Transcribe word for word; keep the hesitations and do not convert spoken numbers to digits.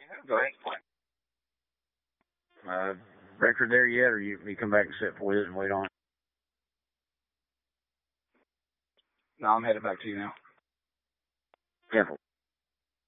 Go ahead. Uh, record there yet, or you, you come back and sit with it and wait on it? No, I'm headed back to you now. Careful.